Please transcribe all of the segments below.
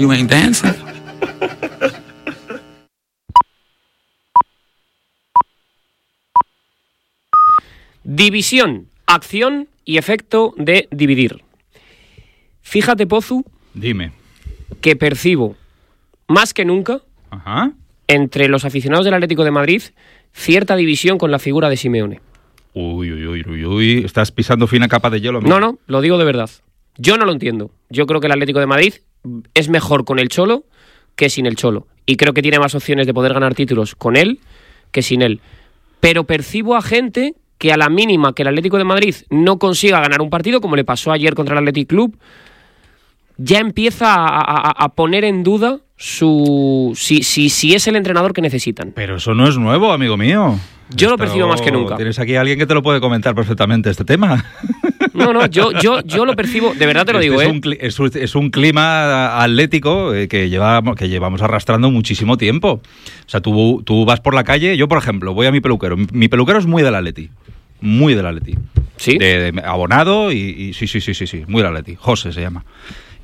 You ain't dancing. División, acción y efecto de dividir. Fíjate, Pozu, Dime. que percibo más que nunca Ajá. entre los aficionados del Atlético de Madrid cierta división con la figura de Simeone. Uy. Estás pisando fina capa de hielo. amigo. No, lo digo de verdad. Yo no lo entiendo. Yo creo que el Atlético de Madrid es mejor con el Cholo que sin el Cholo. Y creo que tiene más opciones de poder ganar títulos con él que sin él. Pero percibo a gente que a la mínima que el Atlético de Madrid no consiga ganar un partido, como le pasó ayer contra el Athletic Club, ya empieza a poner en duda si es el entrenador que necesitan. Pero eso no es nuevo, amigo mío. Yo lo percibo más que nunca. Tienes aquí a alguien que te lo puede comentar perfectamente este tema. No, yo lo percibo, de verdad te lo digo, Es un clima atlético que llevamos arrastrando muchísimo tiempo. O sea, tú vas por la calle, yo por ejemplo, voy a mi peluquero. Mi peluquero es muy del Atleti. Muy del Atleti. ¿Sí? De abonado y sí, muy del Atleti. José se llama.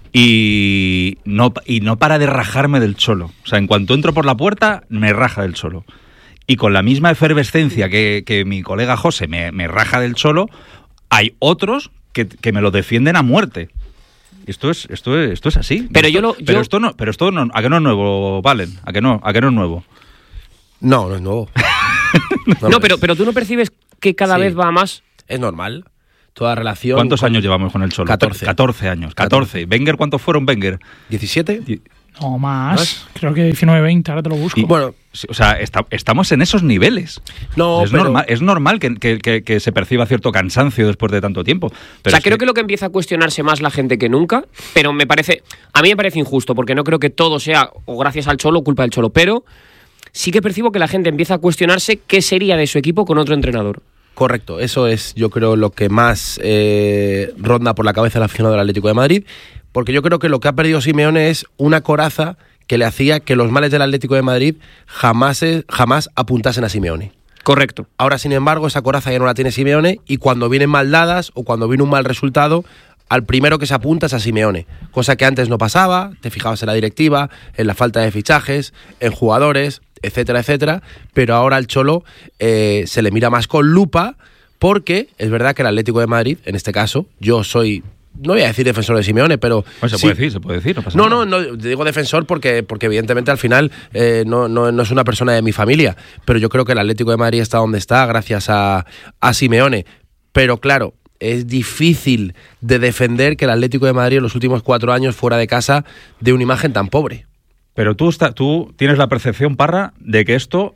Y no para de rajarme del Cholo. O sea, en cuanto entro por la puerta, me raja del Cholo. Y con la misma efervescencia que mi colega José me raja del Cholo, hay otros que me lo defienden a muerte. Esto es así. Pero esto no, ¿a qué no es nuevo, Valen? ¿A qué no es nuevo? No es nuevo. No, pero tú no percibes que cada vez va más. Es normal. Toda relación. ¿Cuántos años llevamos con el Cholo? 14 años. 14. ¿Wenger cuántos fueron, Wenger? ¿17? No, más. Creo que 19, 20, ahora te lo busco. Bueno, o sea, estamos en esos niveles. No, es normal que se perciba cierto cansancio después de tanto tiempo. Pero o sea, creo que lo que empieza a cuestionarse más la gente que nunca, pero a mí me parece injusto, porque no creo que todo sea o gracias al Cholo o culpa del Cholo, pero sí que percibo que la gente empieza a cuestionarse qué sería de su equipo con otro entrenador. Correcto, eso es yo creo lo que más ronda por la cabeza del aficionado del Atlético de Madrid, porque yo creo que lo que ha perdido Simeone es una coraza que le hacía que los males del Atlético de Madrid jamás apuntasen a Simeone. Correcto. Ahora, sin embargo, esa coraza ya no la tiene Simeone y cuando vienen mal dadas o cuando viene un mal resultado, al primero que se apunta es a Simeone, cosa que antes no pasaba, te fijabas en la directiva, en la falta de fichajes, en jugadores, etcétera, etcétera, pero ahora al Cholo se le mira más con lupa porque es verdad que el Atlético de Madrid, en este caso, yo soy... No voy a decir defensor de Simeone, pero... Pues se puede decir, no pasa nada. No, digo defensor porque evidentemente al final no es una persona de mi familia, pero yo creo que el Atlético de Madrid está donde está gracias a Simeone. Pero claro, es difícil de defender que el Atlético de Madrid en los últimos 4 años fuera de casa dé una imagen tan pobre. Pero tú tienes la percepción, Parra, de que esto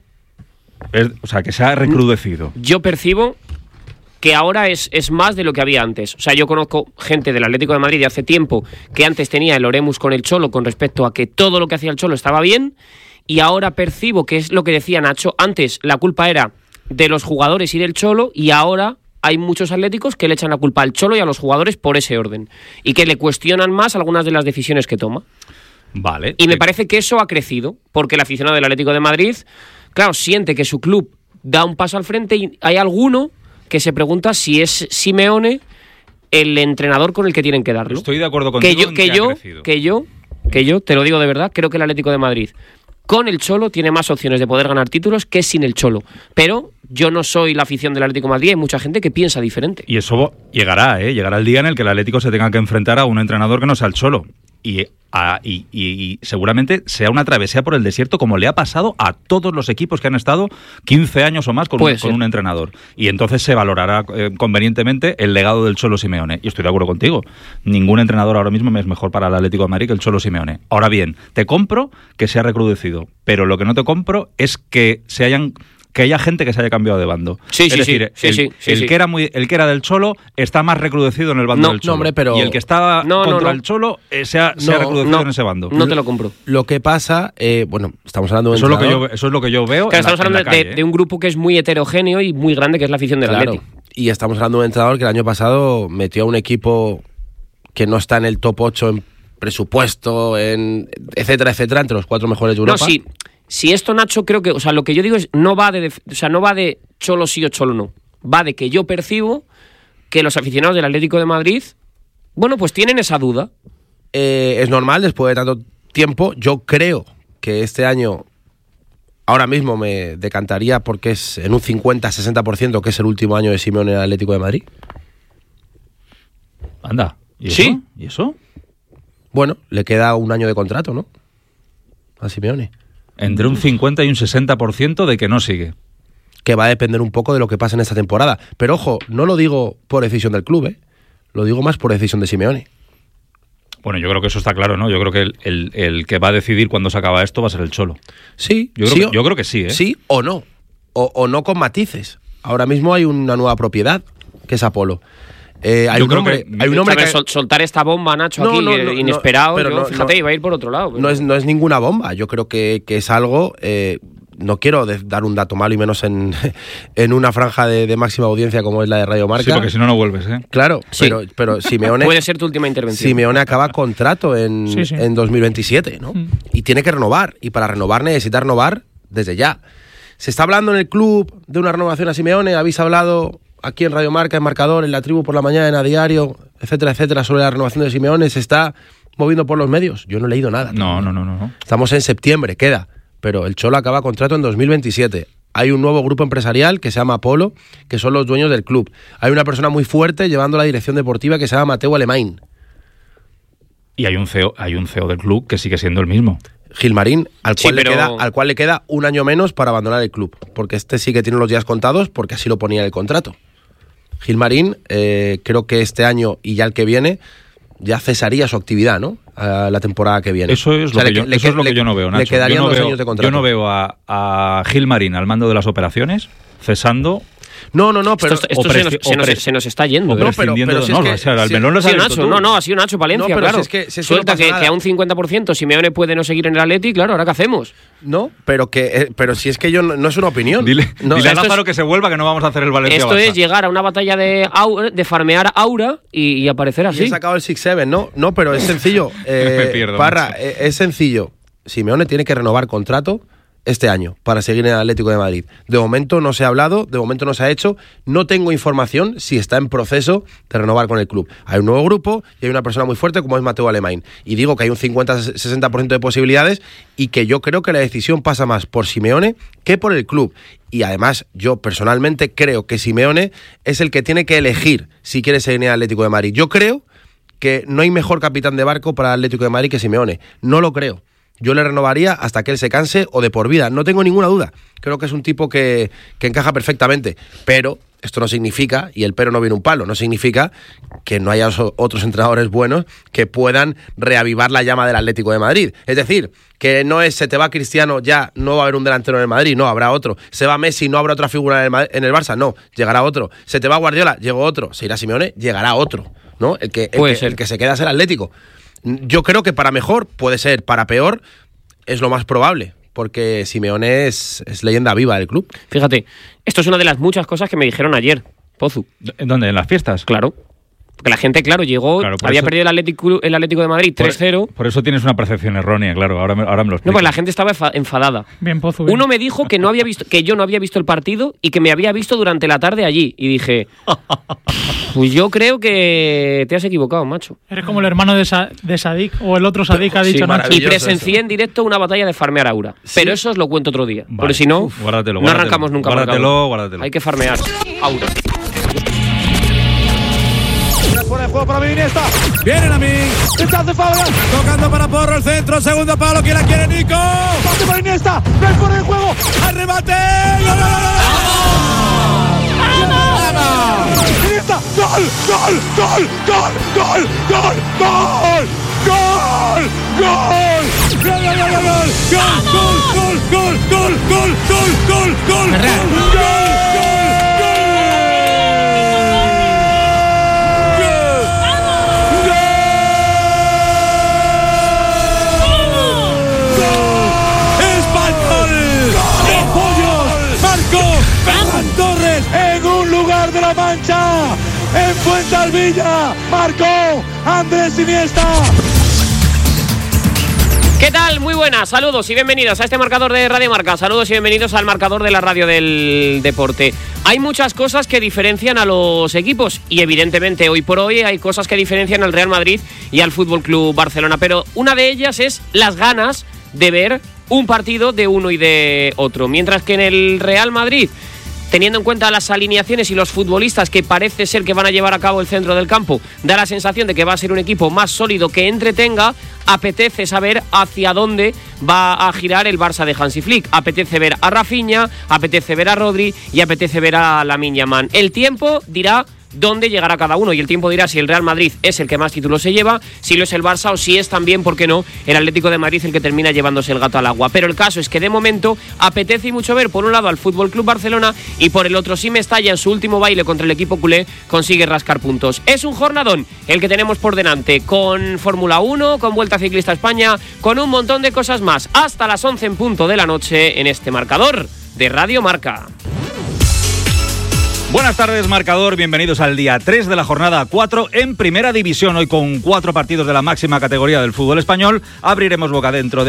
que se ha recrudecido. Yo percibo que ahora es más de lo que había antes. O sea, yo conozco gente del Atlético de Madrid de hace tiempo que antes tenía el oremus con el Cholo con respecto a que todo lo que hacía el Cholo estaba bien, y ahora percibo que es lo que decía Nacho, antes la culpa era de los jugadores y del Cholo, y ahora hay muchos atléticos que le echan la culpa al Cholo y a los jugadores por ese orden, y que le cuestionan más algunas de las decisiones que toma. Vale. Y me parece que eso ha crecido, porque el aficionado del Atlético de Madrid, claro, siente que su club da un paso al frente y hay alguno que se pregunta si es Simeone el entrenador con el que tienen que darlo. Estoy de acuerdo contigo que yo, te lo digo de verdad, creo que el Atlético de Madrid con el Cholo tiene más opciones de poder ganar títulos que sin el Cholo. Pero yo no soy la afición del Atlético de Madrid, hay mucha gente que piensa diferente. Y eso llegará el día en el que el Atlético se tenga que enfrentar a un entrenador que no sea el Cholo. Y seguramente sea una travesía por el desierto, como le ha pasado a todos los equipos que han estado 15 años o más con un entrenador. Y entonces se valorará convenientemente el legado del Cholo Simeone. Y estoy de acuerdo contigo. Ningún entrenador ahora mismo es mejor para el Atlético de Madrid que el Cholo Simeone. Ahora bien, te compro que se ha recrudecido, pero lo que no te compro es que haya gente que se haya cambiado de bando. El que era del Cholo está más recrudecido en el bando del Cholo. Hombre, pero... Y el que estaba contra el Cholo se ha recrudecido en ese bando. No te lo compro. Lo que pasa, estamos hablando de eso es lo que yo veo. Claro, estamos hablando de un grupo que es muy heterogéneo y muy grande, que es la afición del Atlético. Y estamos hablando de un entrenador que el año pasado metió a un equipo que no está en el top 8 en presupuesto, etcétera, entre los 4 mejores de Europa. No, sí. Si esto, Nacho, creo que... O sea, lo que yo digo es... No va de Cholo sí o Cholo no. Va de que yo percibo que los aficionados del Atlético de Madrid, bueno, pues tienen esa duda. Es normal, después de tanto tiempo. Yo creo que este año, ahora mismo me decantaría porque es en un 50-60%, que es el último año de Simeone en el Atlético de Madrid. Anda. ¿Y eso? ¿Sí? ¿Y eso? Bueno, le queda un año de contrato, ¿no? A Simeone. Entre un 50 y un 60% de que no sigue. Que va a depender un poco de lo que pase en esta temporada. Pero ojo, no lo digo por decisión del club, lo digo más por decisión de Simeone. Bueno, yo creo que eso está claro, ¿no? Yo creo que el que va a decidir cuándo se acaba esto va a ser el Cholo. Sí, Yo creo que sí, ¿eh? Sí o no. O no con matices. Ahora mismo hay una nueva propiedad, que es Apolo. Hay un hombre que... soltar esta bomba, Nacho, aquí, inesperado, fíjate, iba a ir por otro lado. Pero... No es ninguna bomba. Yo creo que es algo... no quiero dar un dato malo y menos en una franja de máxima audiencia como es la de Radio Marca. Sí, porque si no, no vuelves, ¿eh? Claro, sí. pero Simeone... Puede ser tu última intervención. Simeone acaba contrato en 2027, ¿no? Y tiene que renovar. Y para renovar necesita renovar desde ya. Se está hablando en el club de una renovación a Simeone. Habéis hablado aquí en Radio Marca, en Marcador, en La Tribu por la mañana, a diario, etcétera, etcétera, sobre la renovación de Simeone. Se está moviendo por los medios. Yo no he leído nada. No. Estamos en septiembre, queda. Pero el Cholo acaba contrato en 2027. Hay un nuevo grupo empresarial que se llama Apolo, que son los dueños del club. Hay una persona muy fuerte llevando la dirección deportiva que se llama Mateu Alemany. Y hay un CEO del club que sigue siendo el mismo. Gilmarín, al cual le queda un año menos para abandonar el club, porque este sí que tiene los días contados, porque así lo ponía en el contrato. Gilmarín, creo que este año y ya el que viene, ya cesaría su actividad, ¿no? A la temporada que viene. Eso es lo que yo no veo, Nacho. Le quedarían 2 años de contrato. Yo no veo a Gilmarín al mando de las operaciones cesando. No, pero... Esto se nos está yendo. No, pero si es que... al melón lo has abierto tú. No, ha sido Nacho Palencia, claro. Si es que suelta que a un 50% Simeone puede no seguir en el Atleti, claro, ¿ahora qué hacemos? No, pero si es que yo no es una opinión. Dile a Lázaro que se vuelva, que no vamos a hacer el Valencia. Esto es llegar a una batalla de farmear aura y aparecer así. Y he sacado el 6-7, ¿no? Pero es sencillo. Parra, es sencillo. Simeone tiene que renovar contrato este año para seguir en el Atlético de Madrid. De momento no se ha hablado, de momento no se ha hecho. No tengo información si está en proceso de renovar con el club. Hay un nuevo grupo y hay una persona muy fuerte como es Mateu Alemany. Y digo que hay un 50-60% de posibilidades y que yo creo que la decisión pasa más por Simeone que por el club. Y además yo personalmente creo que Simeone es el que tiene que elegir si quiere seguir en el Atlético de Madrid. Yo creo que no hay mejor capitán de barco para el Atlético de Madrid que Simeone. No lo creo. Yo le renovaría hasta que él se canse o de por vida. No tengo ninguna duda. Creo que es un tipo que encaja perfectamente. Pero esto no significa, y el pero no viene un palo, no significa que no haya otros entrenadores buenos que puedan reavivar la llama del Atlético de Madrid. Es decir, que no es se te va Cristiano, ya no va a haber un delantero en el Madrid, no, habrá otro. Se va Messi, no habrá otra figura en el Barça, no, llegará otro. Se te va Guardiola, llegó otro. Se irá Simeone, llegará otro, ¿no? El que se queda es el Atlético. Yo creo que para mejor puede ser, para peor es lo más probable, porque Simeone es leyenda viva del club. Fíjate, esto es una de las muchas cosas que me dijeron ayer, Pozu. ¿En dónde? ¿En las fiestas? Claro. Porque la gente, claro, llegó, había perdido el Atlético de Madrid 3-0. Por eso tienes una percepción errónea, claro, ahora me lo explico. No, pues la gente estaba enfadada. Bien, Pozu. Bien. Uno me dijo que yo no había visto el partido y que me había visto durante la tarde allí. Y dije, pues yo creo que te has equivocado, macho. Eres como el hermano de Sadik, o el otro Sadik ha dicho Nacho. Y presencié en directo una batalla de farmear aura. Sí. Pero eso os lo cuento otro día. Vale. Porque si no, no arrancamos nunca. Guárdatelo. Hay que farmear aura. Fuera de juego para Iniesta. Vienen a mí. Rechazo Fabra. Tocando para Porro el centro. Segundo palo. ¿Quién la quiere, Nico? Pase para Iniesta. Ven fuera de juego. Al remate. ¡Gol! Iniesta. ¡Gol! Ferran Torres en un lugar de la Mancha, en Fuensalvilla, marcó Andrés Iniesta. ¿Qué tal? Muy buenas, saludos y bienvenidos a este marcador de Radio Marca. Saludos y bienvenidos al marcador de la radio del deporte. Hay muchas cosas que diferencian a los equipos y evidentemente hoy por hoy hay cosas que diferencian al Real Madrid y al Fútbol Club Barcelona, pero una de ellas es las ganas de ver un partido de uno y de otro, mientras que en el Real Madrid, teniendo en cuenta las alineaciones y los futbolistas que parece ser que van a llevar a cabo el centro del campo, da la sensación de que va a ser un equipo más sólido que entretenga. Apetece saber hacia dónde va a girar el Barça de Hansi Flick. Apetece ver a Rafinha, apetece ver a Rodri y apetece ver a Lamine Yamal. El tiempo dirá dónde llegará cada uno y el tiempo dirá si el Real Madrid es el que más títulos se lleva, si lo es el Barça o si es también, ¿por qué no?, el Atlético de Madrid el que termina llevándose el gato al agua. Pero el caso es que de momento apetece y mucho ver por un lado al Fútbol Club Barcelona y por el otro si Mestalla en su último baile contra el equipo culé consigue rascar puntos. Es un jornadón el que tenemos por delante, con Fórmula 1, con Vuelta Ciclista a España, con un montón de cosas más, hasta las 11 en punto de la noche en este marcador de Radio Marca. Buenas tardes, marcador. Bienvenidos al día 3 de la jornada 4 en Primera División. Hoy con 4 partidos de la máxima categoría del fútbol español. Abriremos boca dentro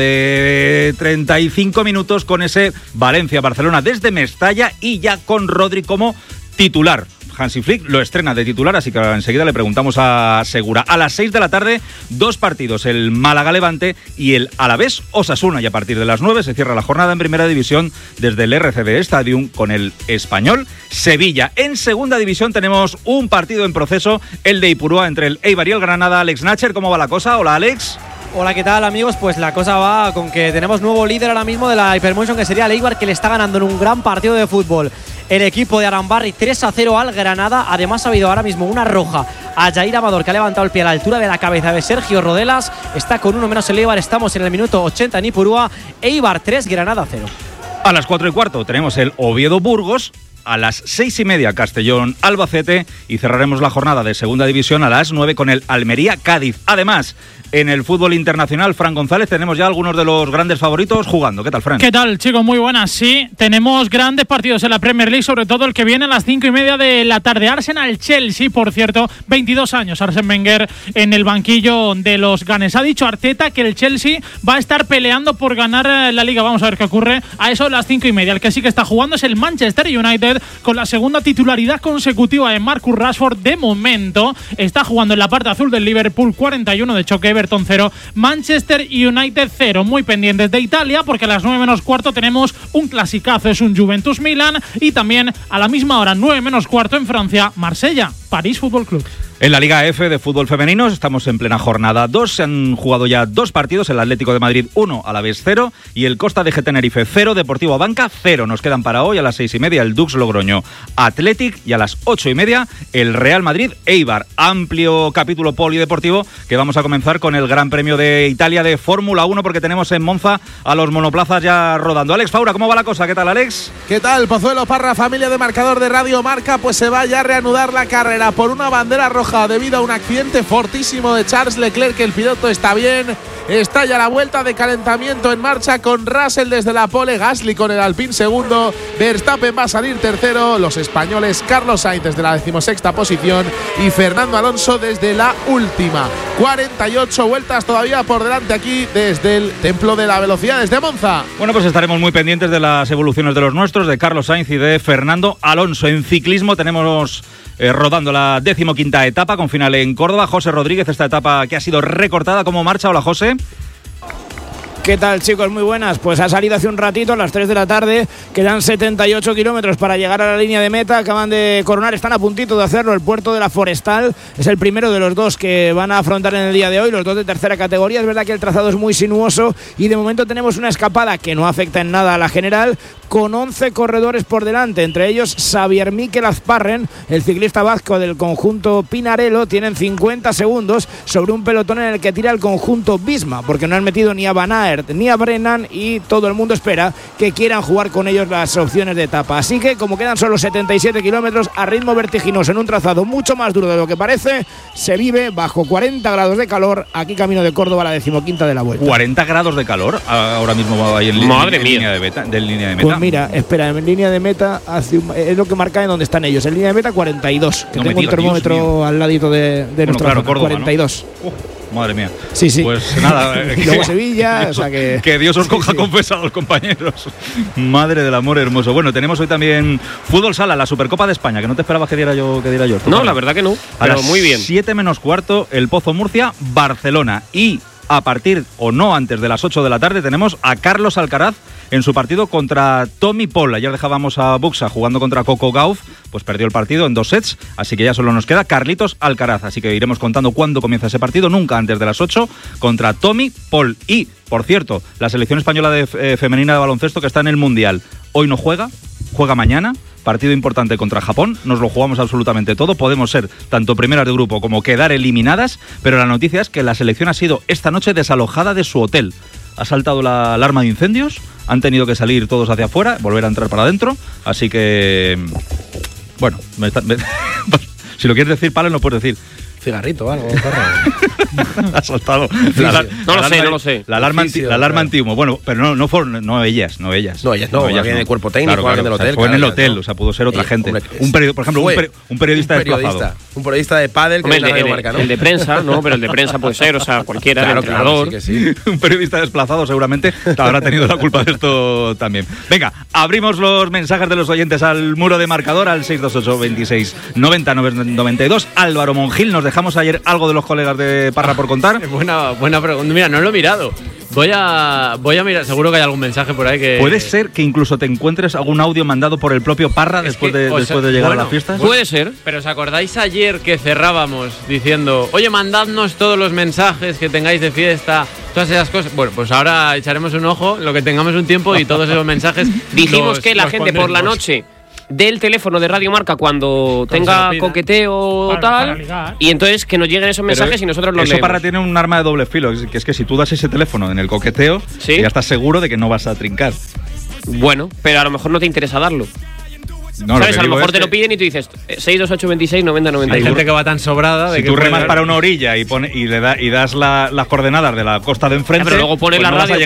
de 35 minutos con ese Valencia-Barcelona desde Mestalla y ya con Rodri como titular. Hansi Flick lo estrena de titular, así que enseguida le preguntamos a Segura. A las 6 de la tarde, 2 partidos, el Málaga-Levante y el Alavés-Osasuna. Y a partir de las 9 se cierra la jornada en Primera División desde el RCD Stadium con el Español-Sevilla. En Segunda División tenemos un partido en proceso, el de Ipurúa entre el Eibar y el Granada. Alex Nacher, ¿cómo va la cosa? Hola, Alex. Hola, ¿qué tal, amigos? Pues la cosa va con que tenemos nuevo líder ahora mismo de la Hypermotion, que sería el Eibar, que le está ganando en un gran partido de fútbol el equipo de Arambarri 3-0 al Granada. Además ha habido ahora mismo una roja a Jair Amador, que ha levantado el pie a la altura de la cabeza de Sergio Rodelas. Está con uno menos el Eibar. Estamos en el minuto 80 en Ipurúa. Eibar 3, Granada 0. A las 4:15 tenemos el Oviedo-Burgos. A las 6:30 Castellón-Albacete y cerraremos la jornada de Segunda División a las 9 con el Almería-Cádiz. Además, en el fútbol internacional, Fran González, tenemos ya algunos de los grandes favoritos jugando. ¿Qué tal, Fran? ¿Qué tal, chicos? Muy buenas. Sí, tenemos grandes partidos en la Premier League, sobre todo el que viene a las 5:30 de la tarde. Arsenal-Chelsea, por cierto, 22 años Arsène Wenger en el banquillo de los Gunners. Ha dicho Arteta que el Chelsea va a estar peleando por ganar la Liga. Vamos a ver qué ocurre a eso de las 5:30. El que sí que está jugando es el Manchester United, con la segunda titularidad consecutiva de Marcus Rashford. De momento está jugando en la parte azul del Liverpool, 41 de choque, Everton 0, Manchester United 0. Muy pendientes de Italia, porque a las 9:15 tenemos un clasicazo, es un Juventus-Milan, y también a la misma hora, 9:15 en Francia, Marsella, París Fútbol Club. En la Liga F de fútbol femenino estamos en plena jornada 2. Se han jugado ya 2 partidos, el Atlético de Madrid 1, Alavés 0 y el Costa de Tenerife 0, Deportivo Abanca 0. Nos quedan para hoy a las 6:30 el Dux Logroño Athletic y a las 8:30 el Real Madrid Eibar. Amplio capítulo polideportivo que vamos a comenzar con el Gran Premio de Italia de Fórmula 1, porque tenemos en Monza a los monoplazas ya rodando. Alex Faura, ¿cómo va la cosa? ¿Qué tal, Alex? ¿Qué tal, Pozuelo, Parra, familia de marcador de Radio Marca? Pues se va ya a reanudar la carrera por una bandera roja debido a un accidente fortísimo de Charles Leclerc. El piloto está bien, está ya la vuelta de calentamiento en marcha con Russell desde la pole, Gasly con el Alpine segundo, Verstappen va a salir tercero, los españoles Carlos Sainz desde la 16ª posición y Fernando Alonso desde la última. 48 vueltas todavía por delante aquí desde el Templo de la Velocidad, desde Monza. Bueno, pues estaremos muy pendientes de las evoluciones de los nuestros, de Carlos Sainz y de Fernando Alonso. En ciclismo tenemos rodando la 15ª etapa con final en Córdoba. José Rodríguez, esta etapa que ha sido recortada, ¿cómo marcha? Hola, José. ¿Qué tal, chicos? Muy buenas. Pues ha salido hace un ratito, a las 3 de la tarde. Quedan 78 kilómetros para llegar a la línea de meta. Acaban de coronar, están a puntito de hacerlo. El puerto de la Forestal es el primero de los dos que van a afrontar en el día de hoy, los dos de tercera categoría. Es verdad que el trazado es muy sinuoso y de momento tenemos una escapada que no afecta en nada a la general, con 11 corredores por delante, entre ellos Xavier Miquel Azparren, el ciclista vasco del conjunto Pinarello. Tienen 50 segundos sobre un pelotón en el que tira el conjunto Visma, porque no han metido ni a Van Aert ni a Brennan y todo el mundo espera que quieran jugar con ellos las opciones de etapa. Así que, como quedan solo 77 kilómetros a ritmo vertiginoso en un trazado mucho más duro de lo que parece, se vive bajo 40 grados de calor aquí camino de Córdoba, la 15ª de la vuelta. 40 grados de calor ahora mismo ahí en línea de meta. Pues mira, espera, en línea de meta es lo que marca en donde están ellos. En línea de meta 42, que no tengo un termómetro al ladito de nuestro Córdoba, 42. ¿no? Madre mía. Sí. Pues nada. Y luego Sevilla, o sea que... Que Dios os coja confesados, compañeros. Madre del amor hermoso. Bueno, tenemos hoy también Fútbol Sala, la Supercopa de España, que no te esperabas que diera yo. No, la verdad que no. Pero muy bien. 7 menos cuarto, el Pozo Murcia, Barcelona. Y a partir, o no antes de las 8 de la tarde, tenemos a Carlos Alcaraz en su partido contra Tommy Paul. Ayer dejábamos a Buxa jugando contra Coco Gauff, pues perdió el partido en 2 sets, así que ya solo nos queda Carlitos Alcaraz. Así que iremos contando cuándo comienza ese partido, nunca antes de las 8, contra Tommy Paul. Y, por cierto, la selección española femenina de baloncesto que está en el Mundial, hoy no juega mañana. Partido importante contra Japón, nos lo jugamos absolutamente todo, podemos ser tanto primeras de grupo como quedar eliminadas, pero la noticia es que la selección ha sido esta noche desalojada de su hotel. Ha saltado la alarma de incendios, han tenido que salir todos hacia afuera, volver a entrar para adentro, así que... Bueno, si lo quieres decir, Pablo, lo puedes decir. Cigarrito o algo, ha saltado. No lo sé. La alarma antiguo. Bueno, pero no ellas. No, alguien del cuerpo técnico, alguien del hotel. Fue en el hotel, o sea, pudo ser otra gente. Hombre, por ejemplo, un periodista desplazado. Un periodista de pádel que el Marca, ¿no? El de prensa, no, pero el de prensa puede ser, o sea, cualquiera, el entrenador. Claro, sí. Un periodista desplazado seguramente habrá tenido la culpa de esto también. Venga, abrimos los mensajes de los oyentes al muro de marcador, al 628 26 90 92. Álvaro Monjil, nos dejamos ayer algo de los colegas de Parra por contar. Buena pregunta. Mira, no lo he mirado. Voy a mirar, seguro que hay algún mensaje por ahí que... ¿Puede ser que incluso te encuentres algún audio mandado por el propio Parra después de llegar a las fiestas? Puede ser. Pero ¿os acordáis ayer que cerrábamos diciendo, oye, mandadnos todos los mensajes que tengáis de fiesta, todas esas cosas? Bueno, pues ahora echaremos un ojo, lo que tengamos un tiempo y todos esos mensajes... Dijimos que la gente por la noche... del teléfono de Radio Marca cuando tenga coqueteo o tal, y entonces que nos lleguen esos mensajes y nosotros los leemos. Eso Parra tiene un arma de doble filo, que es que si tú das ese teléfono en el coqueteo, ya estás seguro de que no vas a trincar. Bueno, pero a lo mejor no te interesa darlo. No, ¿sabes? A lo mejor te lo piden y tú dices 628 26 90 92. Hay gente que va tan sobrada de si que tú remas para una orilla y das las coordenadas de la costa de enfrente, pero luego pone pues la no radio,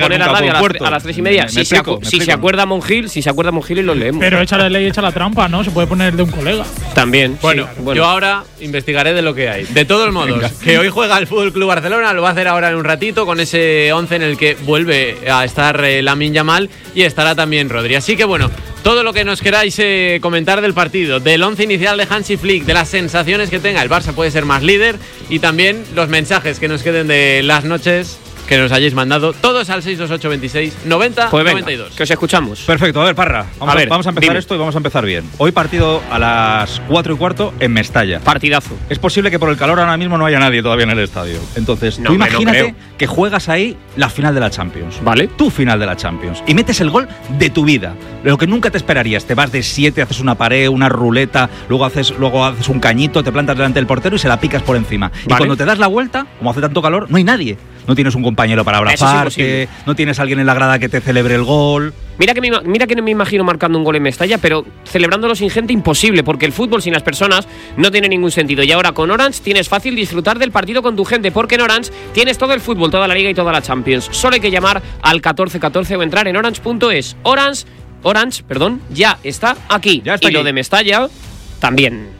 a las 3:30. Si se acuerda Monjil y lo leemos. Pero echa la ley, echa la trampa, ¿no? Se puede poner de un colega. También. Bueno, yo ahora investigaré de lo que hay. De todos modos, que hoy juega el Fútbol Club Barcelona, lo va a hacer ahora en un ratito con ese 11 en el que vuelve a estar Lamine Yamal y estará también Rodri. Así que bueno, todo lo que nos queráis comentar del partido, del 11 inicial de Hansi Flick, de las sensaciones que tenga, el Barça puede ser más líder, y también los mensajes que nos queden de las noches que nos hayáis mandado, todos al 628 26 90 pues venga, 92. Que os escuchamos. Perfecto, a ver, Parra, vamos a empezar esto y vamos a empezar bien. Hoy partido a las 4:15 en Mestalla. Partidazo. Es posible que por el calor ahora mismo no haya nadie todavía en el estadio. Entonces, tú imagínate que juegas ahí la final de la Champions. Vale. Tu final de la Champions. Y metes el gol de tu vida. Lo que nunca te esperarías. Te vas de 7, haces una pared, una ruleta, luego haces un cañito, te plantas delante del portero y se la picas por encima. Y cuando te das la vuelta, como hace tanto calor, no hay nadie. No tienes un compañero para abrazarte, no tienes alguien en la grada que te celebre el gol. Mira que no me imagino marcando un gol en Mestalla, pero celebrándolo sin gente imposible, porque el fútbol sin las personas no tiene ningún sentido. Y ahora con Orange tienes fácil disfrutar del partido con tu gente, porque en Orange tienes todo el fútbol, toda la Liga y toda la Champions. Solo hay que llamar al 1414 o entrar en orange.es. Orange, ya está aquí. Ya está y aquí. Lo de Mestalla también.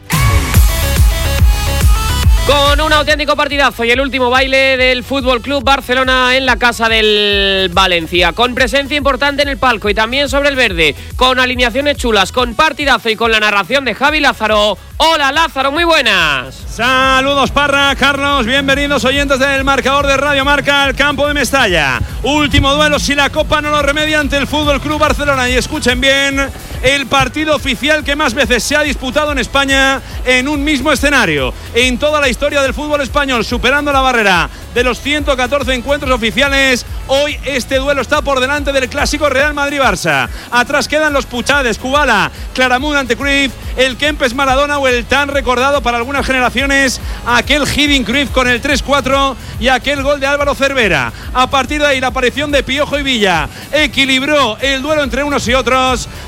Con un auténtico partidazo y el último baile del Fútbol Club Barcelona en la casa del Valencia, con presencia importante en el palco y también sobre el verde, con alineaciones chulas, con partidazo y con la narración de Javi Lázaro. Hola Lázaro, muy buenas. Saludos Parra, Carlos, bienvenidos oyentes del marcador de Radio Marca al campo de Mestalla. Último duelo si la Copa no lo remedia ante el Fútbol Club Barcelona, y escuchen bien, el partido oficial que más veces se ha disputado en España en un mismo escenario en toda la historia del fútbol español, superando la barrera de los 114 encuentros oficiales. Hoy este duelo está por delante del clásico Real Madrid-Barça. Atrás quedan los Puchades, Kubala, Claramunt ante Cruyff, el Kempes Maradona o el tan recordado para algunas generaciones aquel Hiddink Cruyff con el 3-4 y aquel gol de Álvaro Cervera. A partir de ahí la aparición de Piojo y Villa equilibró el duelo entre unos y otros para que llegara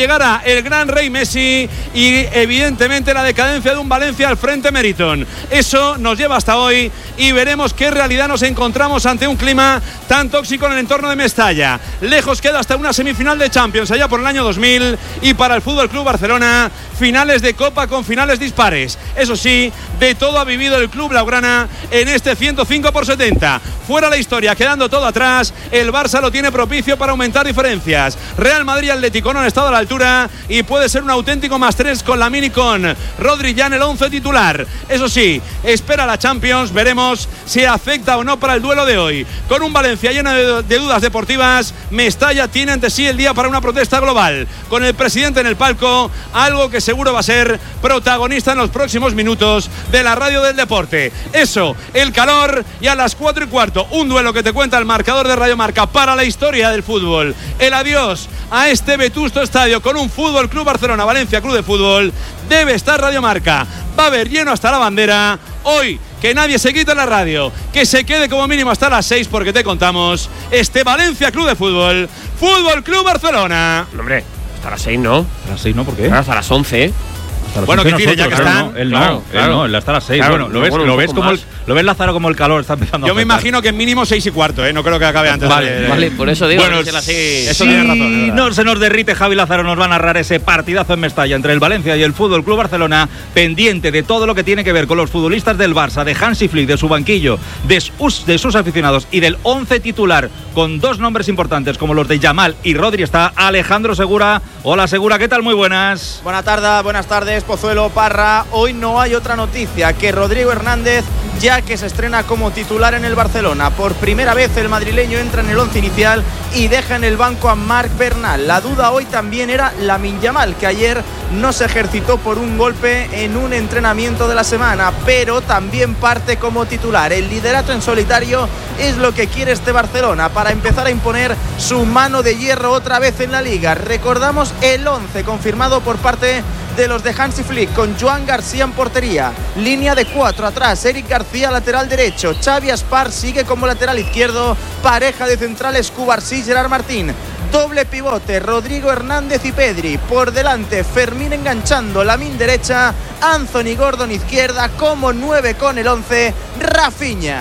llegará el gran Rey Messi y evidentemente la decadencia de un Valencia al frente Meriton. Eso nos lleva hasta hoy y veremos qué realidad nos encontramos ante un clima tan tóxico en el entorno de Mestalla. Lejos queda hasta una semifinal de Champions allá por el año 2000 y para el Fútbol Club Barcelona finales de Copa con finales dispares. Eso sí, de todo ha vivido el club blaugrana en este 105/70. Fuera la historia, quedando todo atrás, el Barça lo tiene propicio para aumentar diferencias. Real Madrid y Atlético no han estado a la altura y puede ser un auténtico +3 con Lamine y con Rodri ya en el 11 titular. Eso sí, espera la Champions, veremos si afecta o no para el duelo de hoy. Con un Valencia lleno de dudas deportivas, Mestalla tiene ante sí el día para una protesta global. Con el presidente en el palco, algo que seguro va a ser protagonista en los próximos minutos de la radio del deporte. Eso, el calor, y a las 4:15, un duelo que te cuenta el marcador de Radio Marca para la historia del fútbol. El adiós a este vetusto estadio con un Fútbol Club Barcelona Valencia Club de Fútbol. Debe estar Radio Marca. Va a haber lleno hasta la bandera. Hoy, que nadie se quite la radio, que se quede como mínimo hasta las 6 porque te contamos este Valencia Club de Fútbol, Fútbol Club Barcelona. Hombre, hasta las 6 no. ¿A las 6 no? ¿Por qué? Hasta las 11. Bueno, que tire ya que están. Él no, está a las 6. Claro, bueno, lo ves Lázaro como el calor está empezando. Yo me imagino que mínimo 6:15, no creo que acabe antes. Vale, por eso digo. Bueno, que las 6. Eso tiene razón. No se nos derrite, Javi Lázaro nos va a narrar ese partidazo en Mestalla entre el Valencia y el Fútbol Club Barcelona, pendiente de todo lo que tiene que ver con los futbolistas del Barça, de Hansi Flick, de su banquillo, de sus aficionados y del 11 titular, con dos nombres importantes como los de Yamal y Rodri. Está Alejandro Segura. Hola, Segura, ¿qué tal? Muy buenas. Buenas tardes, Pozuelo, Parra. Hoy no hay otra noticia que Rodrigo Hernández, ya que se estrena como titular en el Barcelona. Por primera vez el madrileño entra en el 11 inicial y deja en el banco a Marc Bernal. La duda hoy también era Lamine Yamal, que ayer no se ejercitó por un golpe en un entrenamiento de la semana, pero también parte como titular. El liderato en solitario es lo que quiere este Barcelona para empezar a imponer su mano de hierro otra vez en la Liga. Recordamos el 11 confirmado por parte de los de Hansi Flick, con Joan García en portería, línea de 4 atrás, Eric García lateral derecho, Xavi Aspar sigue como lateral izquierdo, pareja de centrales Cubarsí, Gerard Martín, doble pivote, Rodrigo Hernández y Pedri, por delante Fermín enganchando, Lamine derecha, Anthony Gordon izquierda, como 9 con el 11, Rafinha.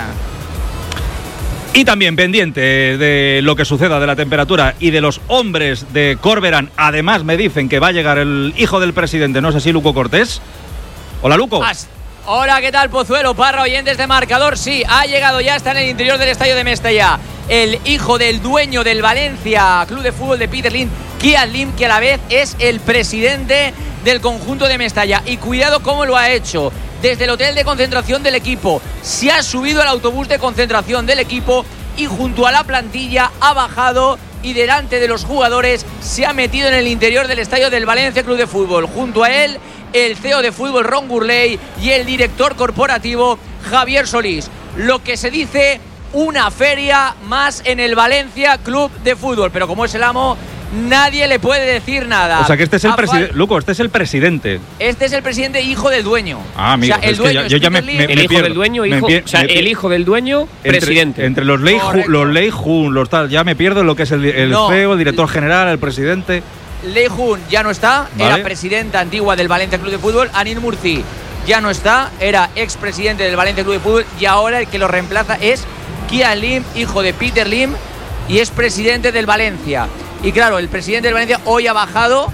Y también pendiente de lo que suceda, de la temperatura y de los hombres de Corberán. Además me dicen que va a llegar el hijo del presidente, no sé si Luco Cortés. Hola, Luco. Hola, ¿qué tal, Pozuelo, Parra, oyentes de Marcador? Sí, ha llegado ya, está en el interior del estadio de Mestalla el hijo del dueño del Valencia Club de Fútbol de Peter Lim, Kian Lim, que a la vez es el presidente del conjunto de Mestalla. Y cuidado cómo lo ha hecho. Desde el hotel de concentración del equipo se ha subido al autobús de concentración del equipo y junto a la plantilla ha bajado y delante de los jugadores se ha metido en el interior del estadio del Valencia Club de Fútbol. Junto a él, el CEO de fútbol Ron Gurley y el director corporativo Javier Solís. Lo que se dice, una feria más en el Valencia Club de Fútbol. Pero como es el amo, nadie le puede decir nada. O sea que este es el presidente. Luco, este es el presidente. Este es el presidente, hijo del dueño. Ah, amigo, o sea, el dueño, yo ya me el hijo del dueño, el hijo del dueño, presidente. Entre los Lei Jun, los tal, ya me pierdo en lo que es el CEO, el director general, el presidente. Lei Jun ya no está, vale. Era presidenta antigua del Valencia Club de Fútbol. Anil Murci ya no está, era expresidente del Valencia Club de Fútbol. Y ahora el que lo reemplaza es Kian Lim, hijo de Peter Lim, y es presidente del Valencia. Y claro, el presidente del Valencia hoy ha bajado,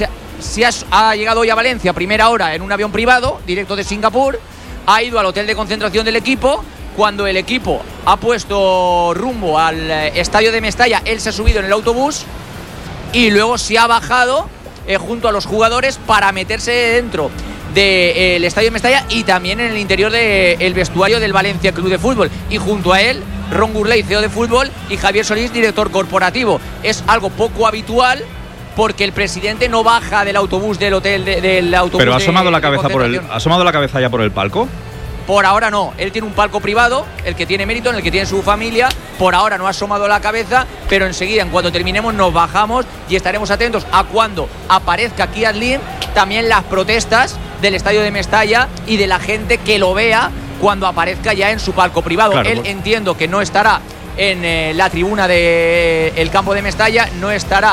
ha llegado hoy a Valencia a primera hora en un avión privado, directo de Singapur, ha ido al hotel de concentración del equipo. Cuando el equipo ha puesto rumbo al estadio de Mestalla, él se ha subido en el autobús y luego se ha bajado junto a los jugadores para meterse dentro del estadio de Mestalla y también en el interior del vestuario del Valencia Club de Fútbol. Y junto a él, Ron Gurley, CEO de fútbol, y Javier Solís, director corporativo. Es algo poco habitual porque el presidente no baja del autobús del hotel del autobús. Pero ha asomado la cabeza ya por el palco. Por ahora no, él tiene un palco privado, el que tiene mérito, en el que tiene su familia. Por ahora no ha asomado la cabeza, pero enseguida, en cuanto terminemos, nos bajamos y estaremos atentos a cuando aparezca Kian Lim, también las protestas del estadio de Mestalla y de la gente que lo vea cuando aparezca ya en su palco privado. Claro, él entiendo que no estará en la tribuna del campo de Mestalla, no estará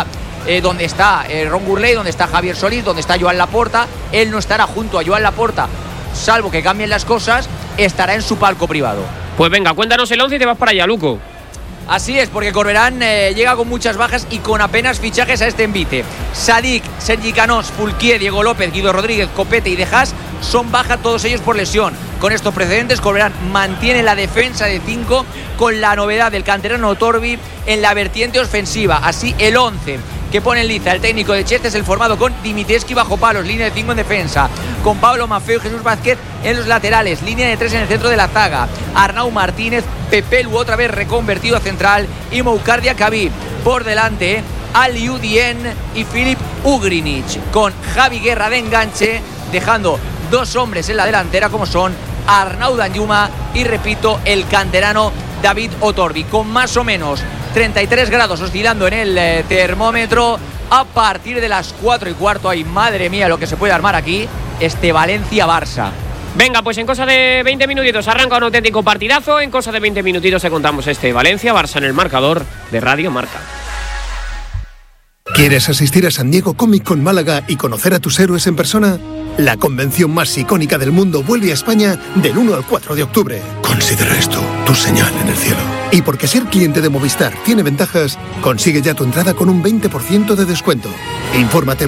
donde está Ron Gurley, donde está Javier Solís, donde está Joan Laporta. Él no estará junto a Joan Laporta, salvo que cambien las cosas, estará en su palco privado. Pues venga, cuéntanos el 11 y te vas para allá, Luco. Así es, porque Corberán llega con muchas bajas y con apenas fichajes a este envite. Sadik, Sergi Canós, Fulquier, Diego López, Guido Rodríguez, Copete y De Haas son baja, todos ellos por lesión. Con estos precedentes, Corberán mantiene la defensa de 5 con la novedad del canterano Torbi en la vertiente ofensiva. Así, el 11 que pone en liza el técnico de Cheste es el formado con Dimitrescu bajo palos, línea de 5 en defensa, con Pablo Maffeo y Jesús Vázquez en los laterales, línea de 3 en el centro de la zaga, Arnau Martínez, Pepe Lu otra vez reconvertido a central y Moukardia Kabib. Por delante, Aliou Dien y Filip Ugrinic, con Javi Guerra de enganche, dejando 2 hombres en la delantera como son Arnaud Danjuma y, repito, el canterano David Otorbi, con más o menos 33 grados oscilando en el termómetro. A partir de las 4:15, ay madre mía lo que se puede armar aquí, este Valencia-Barça. Venga, pues en cosa de 20 minutitos arranca un auténtico partidazo. En cosa de 20 minutitos te contamos este Valencia-Barça en el marcador de Radio Marca. ¿Quieres asistir a San Diego Comic Con Málaga y conocer a tus héroes en persona? La convención más icónica del mundo vuelve a España del 1 al 4 de octubre. Considera esto tu señal en el cielo. Y porque ser cliente de Movistar tiene ventajas, consigue ya tu entrada con un 20% de descuento. Infórmate en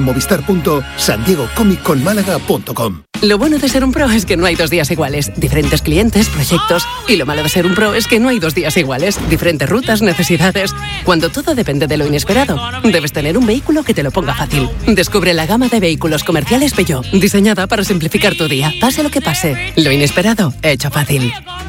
movistar.sandiegocomicconmálaga.com. Lo bueno de ser un pro es que no hay 2 días iguales. Diferentes clientes, proyectos. Y lo malo de ser un pro es que no hay 2 días iguales. Diferentes rutas, necesidades. Cuando todo depende de lo inesperado, debes tener un vehículo que te lo ponga fácil. Descubre la gama de vehículos comerciales Peugeot, diseñada para simplificar tu día. Pase lo que pase, lo inesperado, hecho fácil.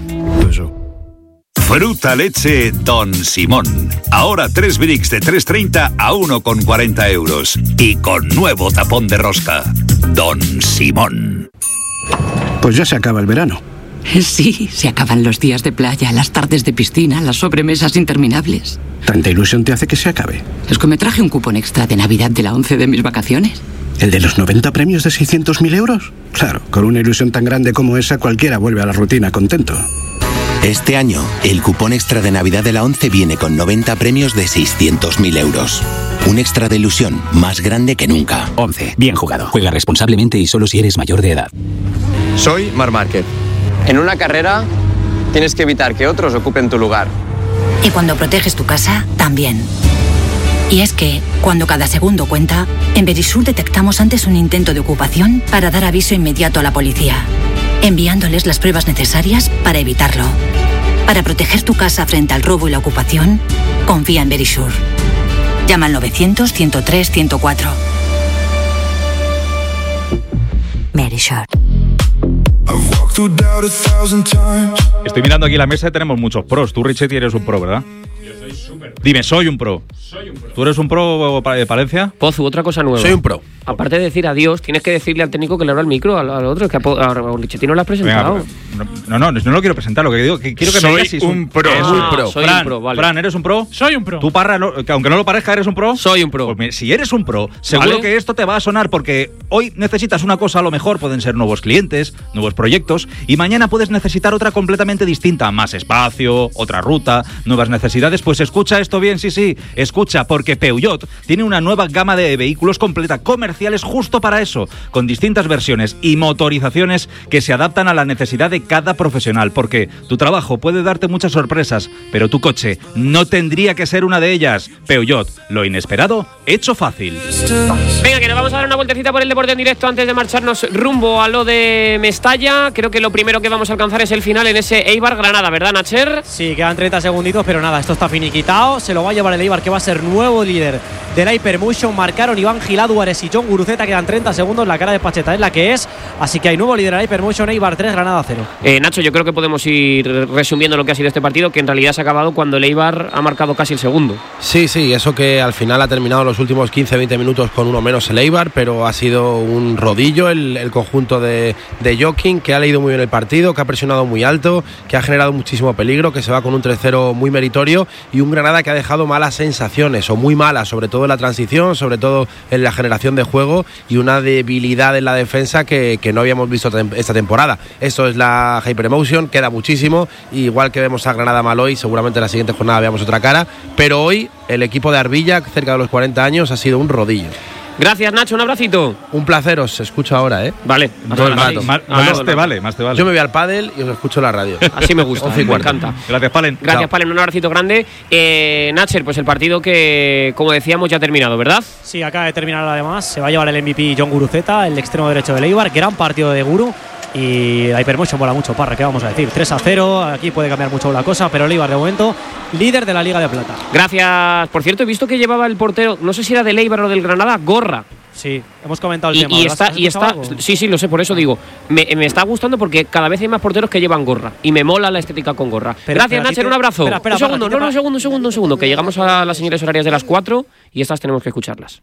Fruta leche Don Simón. Ahora 3 bricks de 3,30 a 1,40 euros. Y con nuevo tapón de rosca. Don Simón. Pues ya se acaba el verano. Sí, se acaban los días de playa, las tardes de piscina, las sobremesas interminables. ¿Tanta ilusión te hace que se acabe? Es que me traje un cupón extra de Navidad de la 11 de mis vacaciones. ¿El de los 90 premios de 600.000 euros? Claro, con una ilusión tan grande como esa cualquiera vuelve a la rutina contento. Este año, el cupón extra de Navidad de la 11 viene con 90 premios de 600.000 euros. Un extra de ilusión más grande que nunca. 11. Bien jugado. Juega responsablemente y solo si eres mayor de edad. Soy Marc Márquez. En una carrera tienes que evitar que otros ocupen tu lugar. Y cuando proteges tu casa, también. Y es que, cuando cada segundo cuenta, en Verisur detectamos antes un intento de ocupación para dar aviso inmediato a la policía, enviándoles las pruebas necesarias para evitarlo. Para proteger tu casa frente al robo y la ocupación, confía en Verisur. Llama al 900-103-104. Verisur. Estoy mirando aquí la mesa y tenemos muchos pros. Tú, Richetti, eres un pro, ¿verdad? Yo soy súper pro. Dime, soy un pro. ¿Tú eres un pro, Palencia? Pozu, otra cosa nueva. Soy un pro. Aparte de decir adiós, tienes que decirle al técnico que le abra el micro al otro, que a Richetti no lo has presentado. Venga, no lo quiero presentar. Lo que digo, que quiero que me digas si soy un pro. Soy Fran, un pro, vale. Fran, ¿eres un pro? Soy un pro. Tú, Parra, que aunque no lo parezca, ¿eres un pro? Soy un pro. Pues si eres un pro, seguro ¿Vale? que esto te va a sonar porque hoy necesitas una cosa, a lo mejor pueden ser nuevos clientes, nuevos proyectos, y mañana puedes necesitar otra completamente distinta, más espacio, otra ruta, nuevas necesidades. Pues escucha esto bien, sí, escucha, porque Peugeot tiene una nueva gama de vehículos completa, comerciales, justo para eso, con distintas versiones y motorizaciones que se adaptan a la necesidad de cada profesional, porque tu trabajo puede darte muchas sorpresas, pero tu coche no tendría que ser una de ellas. Peugeot, lo inesperado, hecho fácil. Venga, que nos vamos a dar una vueltecita por el deporte en directo antes de marcharnos rumbo a lo de Mestalla. Creo que lo primero que vamos a alcanzar es el final en ese Eibar-Granada, ¿verdad, Nacher? Sí, quedan 30 segunditos, pero nada, esto está finiquitado. Se lo va a llevar el Eibar, que va a ser nuevo líder de la Hypermotion. Marcaron Iván Giláduares y John Guruceta. Quedan 30 segundos. La cara de Pacheta es la que es. Así que hay nuevo líder de la Hypermotion. Eibar 3, Granada 0. Nacho, yo creo que podemos ir resumiendo lo que ha sido este partido, que en realidad se ha acabado cuando el Eibar ha marcado casi el segundo. Sí, eso que al final ha terminado los últimos 15-20 minutos con uno menos el Eibar, pero ha sido un rodillo el conjunto de Joaquín, que ha leído muy bien el partido, que ha presionado muy alto, que ha generado muchísimo peligro, que se va con un 3-0 muy meritorio, y un Granada que ha dejado malas sensaciones, o muy malas, sobre todo en la transición, sobre todo en la generación de juego, y una debilidad en la defensa que no habíamos visto esta temporada. Eso es la Hyperemotion, queda muchísimo, igual que vemos a Granada mal hoy, seguramente en la siguiente jornada veamos otra cara, pero hoy el equipo de Arbilla, cerca de los 40 años, ha sido un rodillo. Gracias, Nacho, un abracito. Un placer, os escucho ahora, ¿eh? Vale, todo el rato. Más te vale. Yo me voy al pádel y os escucho en la radio. Así me gusta, me encanta. Gracias, Palen. Gracias, Palen, un abracito grande. Nacher, pues el partido que, como decíamos, ya ha terminado, ¿verdad? Sí, acaba de terminar además. Se va a llevar el MVP John Guruceta, el extremo derecho del Eibar. Gran partido de Guru. Y la Hypermotion mola mucho, Parra, ¿qué vamos a decir? 3-0, aquí puede cambiar mucho la cosa, pero el Eibar de momento líder de la Liga de Plata. Gracias. Por cierto, he visto que llevaba el portero, no sé si era del Eibar o del Granada, gorra. Sí, hemos comentado el tema. Y está sí, lo sé, por eso digo. Me está gustando porque cada vez hay más porteros que llevan gorra. Y me mola la estética con gorra. Gracias, Nacher, un abrazo. Espera, un segundo, que llegamos a las señales horarias de las 4 y estas tenemos que escucharlas.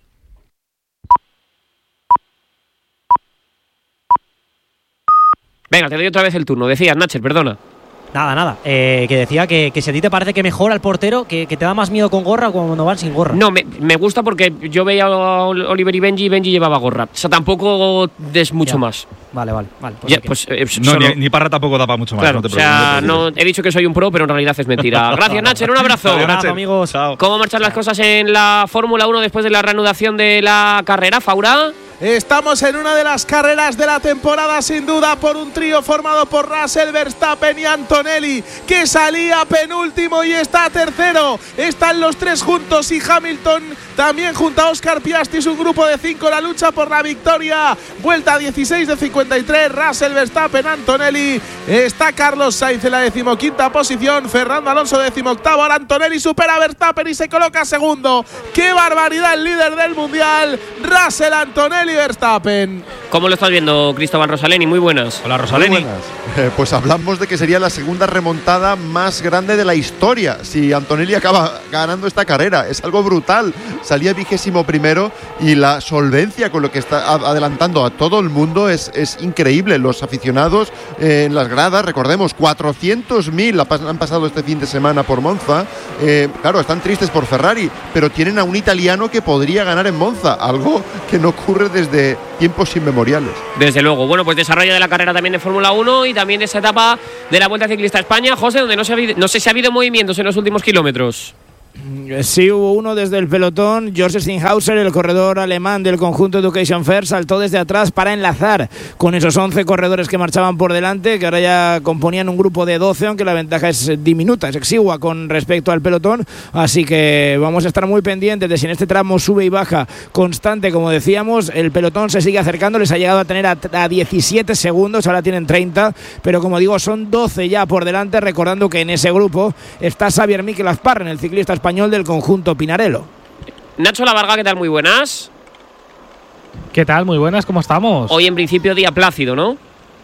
Venga, te doy otra vez el turno. Decías, Nacher, perdona. Nada. Que decía que si a ti te parece que mejora el portero, que te da más miedo con gorra o cuando van sin gorra. No, me gusta porque yo veía a Oliver y Benji llevaba gorra. O sea, tampoco des mucho más. Vale. Pues ni Parra tampoco da para mucho más. Claro, no te preocupes. He dicho que soy un pro, pero en realidad es mentira. Gracias, Nacher, un abrazo. Abrazo, amigos. Chao. ¿Cómo marchan las cosas en la Fórmula 1 después de la reanudación de la carrera, Faura? Estamos en una de las carreras de la temporada, sin duda, por un trío formado por Russell, Verstappen y Antonelli, que salía penúltimo y está tercero. Están los tres juntos y Hamilton también junto a Oscar Piastri, un grupo de 5, la lucha por la victoria. Vuelta 16 de 53, Russell, Verstappen, Antonelli. Está Carlos Sainz en la 15ª posición, Fernando Alonso 18º. Ahora Antonelli supera a Verstappen y se coloca segundo. ¡Qué barbaridad! El líder del mundial, Russell, Antonelli, Verstappen. ¿Cómo lo estás viendo, Cristóbal Rosaleni? Muy buenas. Hola, Rosaleni. Muy buenas. Pues hablamos de que sería la segunda remontada más grande de la historia si Antonelli acaba ganando esta carrera. Es algo brutal. Salía 21º y la solvencia con lo que está adelantando a todo el mundo es increíble. Los aficionados en las gradas, recordemos, 400.000 han pasado este fin de semana por Monza. Claro, están tristes por Ferrari, pero tienen a un italiano que podría ganar en Monza, algo que no ocurre desde tiempos inmemoriales. Desde luego. Bueno, pues desarrollo de la carrera también de Fórmula 1 y también de esa etapa de la Vuelta Ciclista a España, José, donde no sé si ha habido movimientos en los últimos kilómetros. Sí, hubo uno desde el pelotón. George Stinghauser, el corredor alemán del conjunto Education First, saltó desde atrás para enlazar con esos 11 corredores que marchaban por delante, que ahora ya componían un grupo de 12, aunque la ventaja es diminuta, es exigua con respecto al pelotón. Así que vamos a estar muy pendientes de si en este tramo sube y baja constante, como decíamos. El pelotón se sigue acercando, les ha llegado a tener a 17 segundos, ahora tienen 30, pero como digo, son 12 ya por delante, recordando que en ese grupo está Xavier Miquel Azparren, el ciclista español del conjunto Pinarello. Nacho Lavarga, ¿qué tal? Muy buenas. ¿Qué tal? Muy buenas, ¿cómo estamos? Hoy en principio día plácido, ¿no?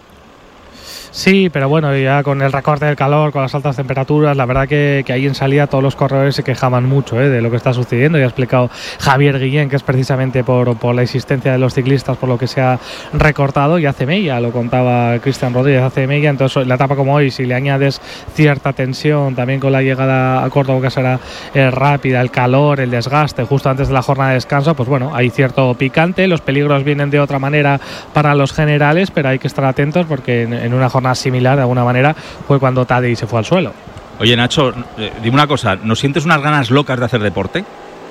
Sí, pero bueno, ya con el recorte del calor, con las altas temperaturas, la verdad que ahí en salida todos los corredores se quejaban mucho de lo que está sucediendo. Ya ha explicado Javier Guillén que es precisamente por la existencia de los ciclistas por lo que se ha recortado, y hace mella, lo contaba Cristian Rodríguez, hace mella. Entonces la etapa como hoy, si le añades cierta tensión también con la llegada a Córdoba, que será rápida, el calor, el desgaste justo antes de la jornada de descanso, pues bueno, hay cierto picante. Los peligros vienen de otra manera para los generales, pero hay que estar atentos porque en una jornada similar de alguna manera fue cuando Tadej se fue al suelo. Oye, Nacho, dime una cosa, ¿no sientes unas ganas locas de hacer deporte?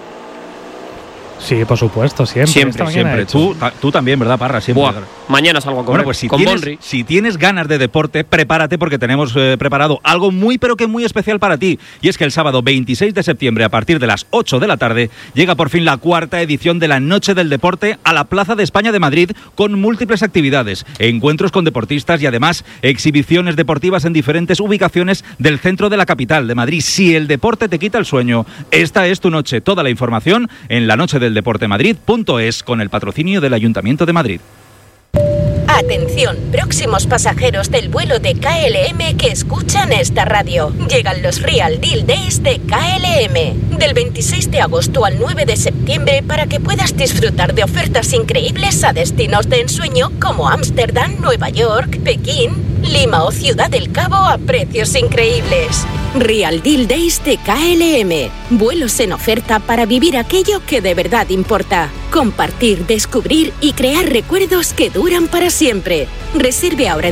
Sí, por supuesto, siempre. Tú también, ¿verdad, Parra? Siempre. Buah, mañana salgo a correr. Bueno, pues si tienes ganas de deporte, prepárate porque tenemos preparado algo muy pero que muy especial para ti. Y es que el sábado 26 de septiembre, a partir de las 8 de la tarde, llega por fin la 4ª edición de la Noche del Deporte a la Plaza de España de Madrid, con múltiples actividades, encuentros con deportistas y además exhibiciones deportivas en diferentes ubicaciones del centro de la capital de Madrid. Si el deporte te quita el sueño, esta es tu noche. Toda la información en lanochedeldeportemadrid.es, con el patrocinio del Ayuntamiento de Madrid. Atención, próximos pasajeros del vuelo de KLM que escuchan esta radio. Llegan los Real Deal Days de KLM, del 26 de agosto al 9 de septiembre, para que puedas disfrutar de ofertas increíbles a destinos de ensueño como Ámsterdam, Nueva York, Pekín, Lima o Ciudad del Cabo a precios increíbles. Real Deal Days de KLM. Vuelos en oferta para vivir aquello que de verdad importa. Compartir, descubrir y crear recuerdos que duran para siempre. Reserve ahora en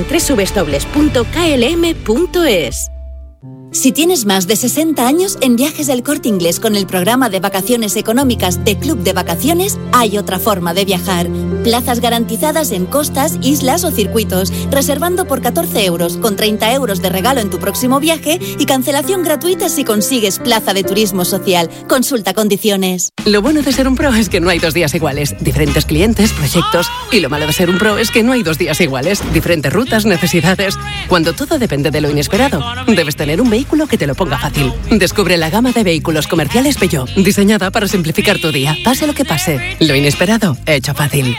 www.klm.es. Si tienes más de 60 años, en Viajes del Corte Inglés con el programa de vacaciones económicas de Club de Vacaciones, hay otra forma de viajar. Plazas garantizadas en costas, islas o circuitos, reservando por 14 euros, con 30 euros de regalo en tu próximo viaje y cancelación gratuita si consigues plaza de turismo social. Consulta condiciones. Lo bueno de ser un pro es que no hay 2 días iguales. Diferentes clientes, proyectos. Y lo malo de ser un pro es que no hay 2 días iguales. Diferentes rutas, necesidades. Cuando todo depende de lo inesperado, debes tener un vehículo que te lo ponga fácil. Descubre la gama de vehículos comerciales Peugeot, diseñada para simplificar tu día. Pase lo que pase, lo inesperado, hecho fácil.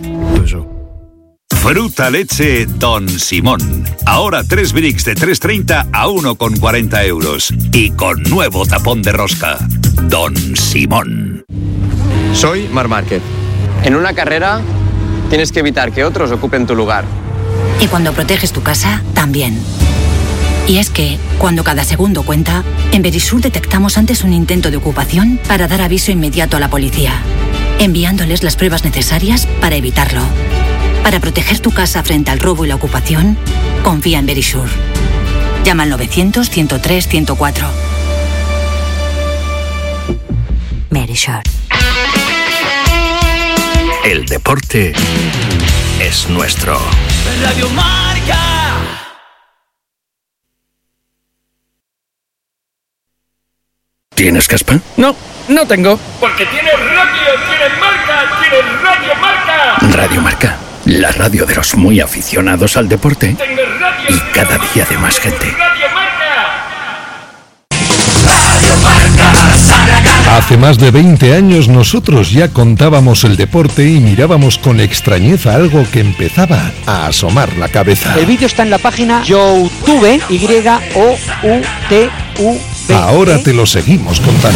Fruta leche Don Simón. Ahora 3 bricks de 3,30 a 1,40 euros. Y con nuevo tapón de rosca. Don Simón. Soy Mar Márquez. En una carrera tienes que evitar que otros ocupen tu lugar. Y cuando proteges tu casa, también. Y es que, cuando cada segundo cuenta, en Verisur detectamos antes un intento de ocupación para dar aviso inmediato a la policía, enviándoles las pruebas necesarias para evitarlo. Para proteger tu casa frente al robo y la ocupación, confía en Verisur. Llama al 900-103-104. Verisur. El deporte es nuestro. Radio Marca. ¿Tienes caspa? No, no tengo. Porque tienes radio, tienes marca, tienes Radio Marca. Radio Marca, la radio de los muy aficionados al deporte. Y cada día de más gente. Hace más de 20 años nosotros ya contábamos el deporte y mirábamos con extrañeza algo que empezaba a asomar la cabeza. El vídeo está en la página YouTube, YOUTUV. Ahora te lo seguimos contando.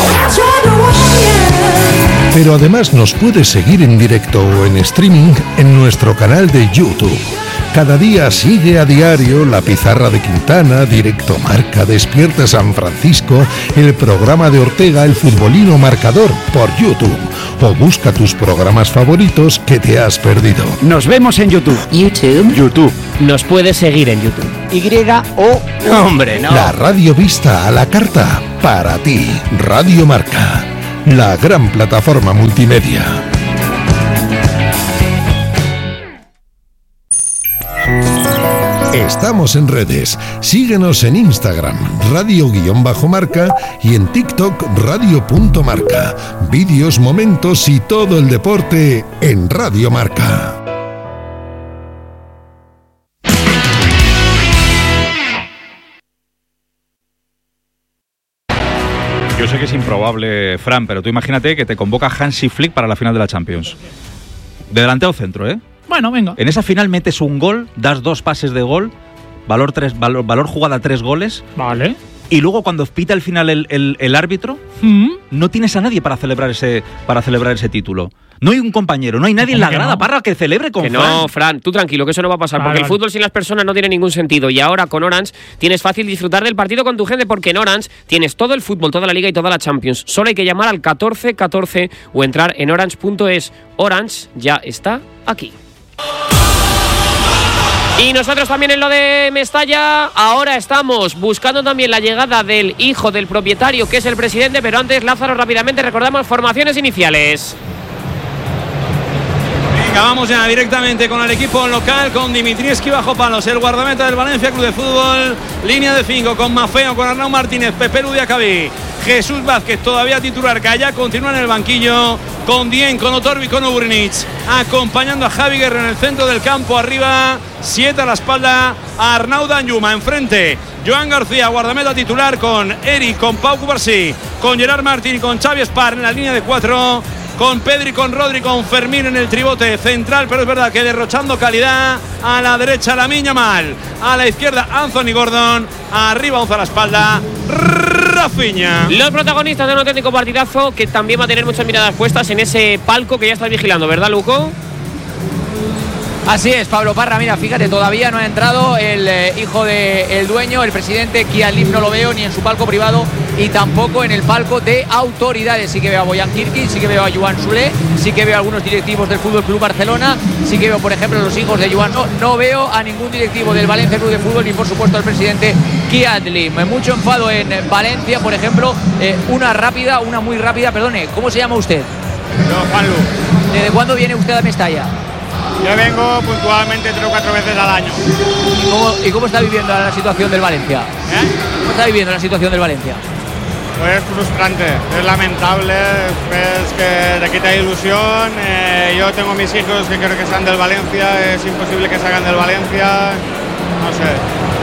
Pero además nos puedes seguir en directo o en streaming en nuestro canal de YouTube. Cada día sigue a diario La Pizarra de Quintana, Directo Marca, Despierta San Francisco, el programa de Ortega, El Futbolino Marcador, por YouTube. O busca tus programas favoritos que te has perdido. Nos vemos en YouTube. YouTube. Nos puedes seguir en YouTube. ¡Hombre, no! La radio vista a la carta, para ti. Radio Marca, la gran plataforma multimedia. Estamos en redes. Síguenos en Instagram, radio_marca, y en TikTok, radio.marca. Vídeos, momentos y todo el deporte en Radio Marca. Yo sé que es improbable, Fran, pero tú imagínate que te convoca Hansi Flick para la final de la Champions. De delantero centro, ¿eh? Bueno, venga. En esa final metes un gol, das 2 pases de gol, valor jugada 3 goles. Vale. Y luego cuando pita al final el árbitro, no tienes a nadie para celebrar ese título. No hay un compañero, no hay nadie en la grada, Parra, que celebre con Fran. No, Fran, tú tranquilo, que eso no va a pasar, porque el fútbol sin las personas no tiene ningún sentido. Y ahora con Orange tienes fácil disfrutar del partido con tu gente, porque en Orange tienes todo el fútbol, toda la liga y toda la Champions. Solo hay que llamar al 1414 o entrar en orange.es. Orange ya está aquí. Y nosotros también en lo de Mestalla, ahora estamos buscando también la llegada del hijo del propietario, que es el presidente, pero antes, Lázaro, rápidamente recordamos formaciones iniciales. Venga, vamos ya directamente con el equipo local, con Dimitrievski bajo palos, el guardameta del Valencia Club de Fútbol, línea de 5 con Mafeo, con Arnau Martínez, Pepe Ludiacabí, Jesús Vázquez todavía titular, que allá continúa en el banquillo, con Dien, con Otorbi, con Ubrinic, acompañando a Javi Guerra en el centro del campo, arriba 7 a la espalda, a Arnau Danjuma, enfrente Joan García, guardameta titular, con Eric, con Pau Cubarsí, con Gerard Martín y con Xavi Espar en la línea de 4, con Pedri, con Rodri, con Fermín en el tribote central, pero es verdad que derrochando calidad. A la derecha Lamine Yamal, a la izquierda Anthony Gordon, arriba 11 a la espalda Rafinha. Los protagonistas de un auténtico partidazo que también va a tener muchas miradas puestas en ese palco que ya estás vigilando, ¿verdad, Luco? Así es, Pablo Parra, mira, fíjate, todavía no ha entrado el hijo del dueño, el presidente Kian Lim, no lo veo ni en su palco privado y tampoco en el palco de autoridades. Sí que veo a Boyan Kirkic, sí que veo a Joan Solé, sí que veo a algunos directivos del Fútbol Club Barcelona, sí que veo, por ejemplo, los hijos de Joan. No veo a ningún directivo del Valencia Club de Fútbol ni, por supuesto, al presidente Kian Lim. Mucho enfado en Valencia, por ejemplo, una muy rápida, perdone, ¿cómo se llama usted? Yo, Juanlu. ¿Desde cuándo viene usted a Mestalla? Yo vengo puntualmente 3 o 4 veces al año. ¿Y cómo está viviendo la situación del Valencia? ¿Cómo está viviendo la situación del Valencia? Pues frustrante, es lamentable, es que te quita ilusión. Yo tengo mis hijos que creo que están del Valencia, es imposible que salgan del Valencia, no sé,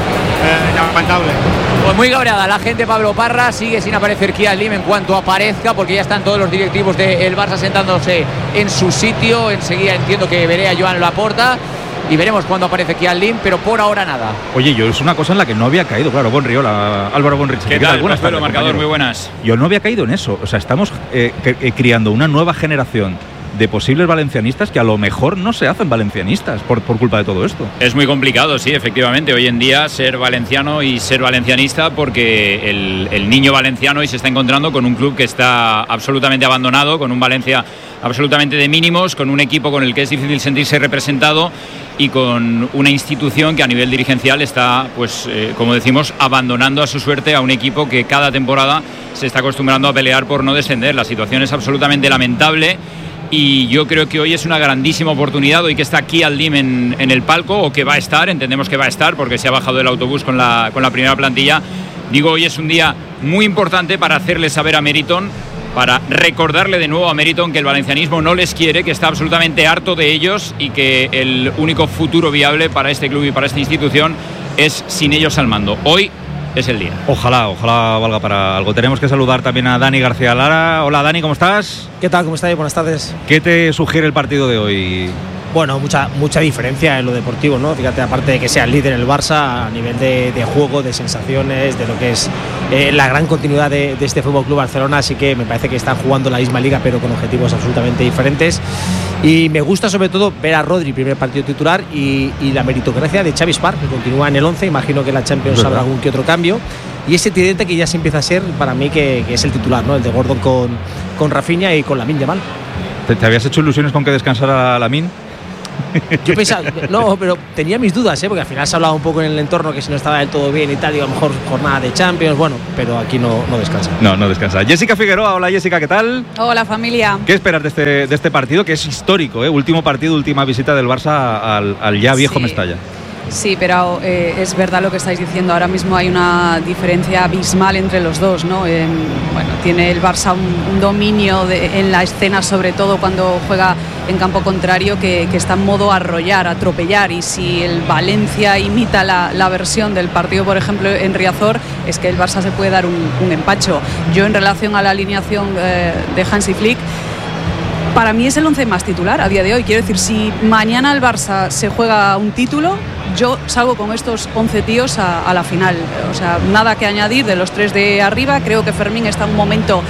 lamentable. Pues muy cabreada la gente, Pablo Parra. Sigue sin aparecer Kian Lim en cuanto aparezca, porque ya están todos los directivos del Barça sentándose en su sitio. Enseguida entiendo que veré a Joan Laporta y veremos cuándo aparece Kian Lim, pero por ahora nada. Oye, yo es una cosa en la que no había caído, claro, Álvaro Bonrich. ¿Qué tal? Buenas tardes, marcador, muy buenas. Yo no había caído en eso. O sea, estamos criando una nueva generación de posibles valencianistas que a lo mejor no se hacen valencianistas por culpa de todo esto. Es muy complicado, sí, efectivamente. Hoy en día ser valenciano y ser valencianista, porque el niño valenciano hoy se está encontrando con un club que está absolutamente abandonado, con un Valencia absolutamente de mínimos, con un equipo con el que es difícil sentirse representado y con una institución que a nivel dirigencial está, pues, como decimos, abandonando a su suerte a un equipo que cada temporada se está acostumbrando a pelear por no descender. La situación es absolutamente lamentable. Y yo creo que hoy es una grandísima oportunidad, hoy que está Kian Lim en el palco, o que va a estar, entendemos que va a estar porque se ha bajado del autobús con la primera plantilla. Digo, hoy es un día muy importante para hacerle saber a Meriton, para recordarle de nuevo a Meriton que el valencianismo no les quiere, que está absolutamente harto de ellos y que el único futuro viable para este club y para esta institución es sin ellos al mando. Hoy es el día. Ojalá valga para algo. Tenemos que saludar también a Dani García Lara. Hola Dani, ¿cómo estás? ¿Qué tal? ¿Cómo estáis? Buenas tardes. ¿Qué te sugiere el partido de hoy? Bueno, mucha diferencia en lo deportivo, ¿no? Fíjate, aparte de que sea el líder en el Barça, a nivel de juego, de sensaciones, de lo que es la gran continuidad de este Fútbol Club Barcelona, así que me parece que están jugando la misma liga, pero con objetivos absolutamente diferentes. Y me gusta sobre todo ver a Rodri, primer partido titular, y la meritocracia de Xavi Spark, que continúa en el 11. Imagino que en la Champions habrá algún que otro cambio. Y ese tridente que ya se empieza a ser, para mí, que es el titular, ¿no? El de Gordon con Rafinha y con Lamine Yamal. ¿Te habías hecho ilusiones con que descansara Lamine? Yo pensaba, no, pero tenía mis dudas, porque al final se ha hablado un poco en el entorno que si no estaba del todo bien y tal, y a lo mejor jornada de Champions, bueno, pero aquí no descansa. No descansa. Jessica Figueroa, hola Jessica, ¿qué tal? Hola familia. ¿Qué esperas de este partido, que es histórico, último partido, última visita del Barça al ya viejo Mestalla? Sí, pero es verdad lo que estáis diciendo. Ahora mismo hay una diferencia abismal entre los dos, ¿no? Bueno, tiene el Barça un dominio en la escena, sobre todo cuando juega en campo contrario, que está en modo arrollar, atropellar. Y si el Valencia imita la versión del partido, por ejemplo, en Riazor, es que el Barça se puede dar un empacho. Yo, en relación a la alineación de Hansi Flick, para mí es el 11 más titular a día de hoy. Quiero decir, si mañana el Barça se juega un título, yo salgo con estos 11 tíos a la final. O sea, nada que añadir de los 3 de arriba. Creo que Fermín está en un momento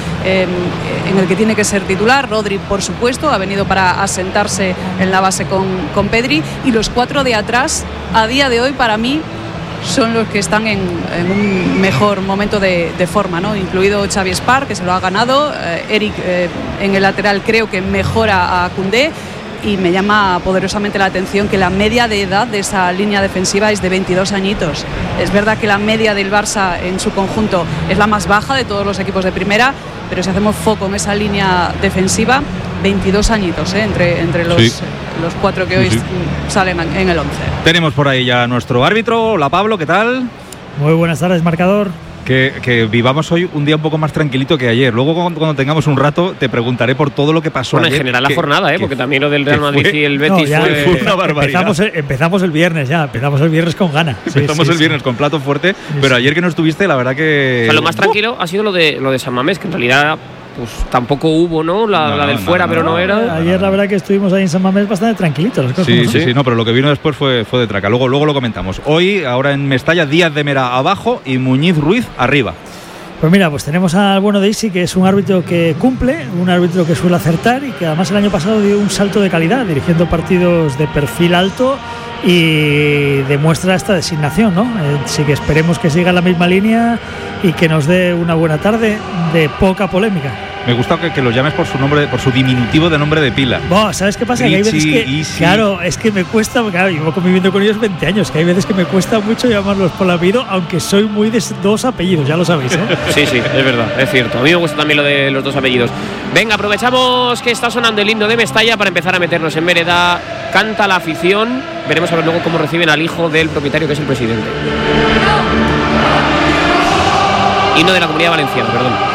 en el que tiene que ser titular. Rodri, por supuesto, ha venido para asentarse en la base con Pedri. Y los 4 de atrás, a día de hoy, para mí, son los que están en un mejor momento de forma, ¿no? Incluido Xavi Spark, que se lo ha ganado. Eric en el lateral creo que mejora a Koundé. Y me llama poderosamente la atención que la media de edad de esa línea defensiva es de 22 añitos. Es verdad que la media del Barça en su conjunto es la más baja de todos los equipos de primera, pero si hacemos foco en esa línea defensiva, 22 añitos entre los 4 que hoy salen en el 11. Tenemos por ahí ya nuestro árbitro. Hola Pablo, ¿qué tal? Muy buenas tardes, marcador. Que vivamos hoy un día un poco más tranquilito que ayer. Luego, cuando tengamos un rato, te preguntaré por todo lo que pasó ayer. En general la jornada, porque también lo del Real Madrid y el Betis fue una barbaridad. Empezamos el viernes empezamos el viernes con gana. Empezamos el viernes con plato fuerte, pero ayer que no estuviste, la verdad que... O sea, lo más tranquilo ha sido lo de San Mamés, que en realidad... pues tampoco hubo, ¿no? La del fuera, pero no era. Ayer la verdad que estuvimos ahí en San Mamés bastante tranquilitos. Las cosas sí, no, pero lo que vino después fue de traca. Luego lo comentamos. Hoy, ahora en Mestalla, Díaz de Mera abajo y Muñiz Ruiz arriba. Pues mira, pues tenemos al bueno de Isi, que es un árbitro que cumple, un árbitro que suele acertar y que además el año pasado dio un salto de calidad dirigiendo partidos de perfil alto y demuestra esta designación, ¿no? Así que esperemos que siga en la misma línea y que nos dé una buena tarde de poca polémica. Me gusta que lo llames por su nombre, por su diminutivo de nombre de pila. ¿Sabes qué pasa? Que hay veces que, claro, es que me cuesta, claro, llevo conviviendo con ellos 20 años, que hay veces que me cuesta mucho llamarlos por el apellido, aunque soy muy de 2 apellidos, ya lo sabéis, ¿eh? Sí, es verdad, es cierto. A mí me gusta también lo de los 2 apellidos. Venga, aprovechamos que está sonando el himno de Mestalla para empezar a meternos en vereda. Canta la afición. Veremos a ver luego cómo reciben al hijo del propietario, que es el presidente. Himno de la Comunidad Valenciana, perdón.